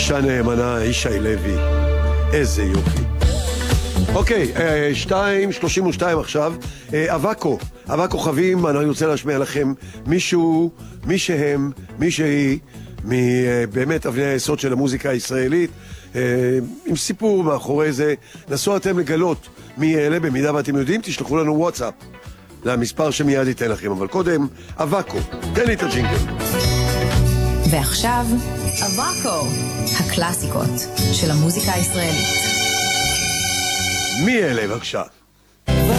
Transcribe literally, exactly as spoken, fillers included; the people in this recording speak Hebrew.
אישה נאמנה, ישי לוי, איזה יופי. אוקיי, שתיים, שלושים ושתיים עכשיו, אבקו, אבקו חבים, אני רוצה להשמיע לכם מישהו, מי שהם, מי שהיא, מבאמת אבני היסוד של המוזיקה הישראלית, עם סיפור מאחורי זה. נסו אתם לגלות מי אלה, במידה ואתם יודעים, תשלחו לנו וואטסאפ למספר שמיד ייתן לכם, אבל קודם, אבקו, תן לי את הג'ינגל. ועכשיו, אבקו, הקלאסיקות של המוזיקה הישראלית. מי אלה, בבקשה?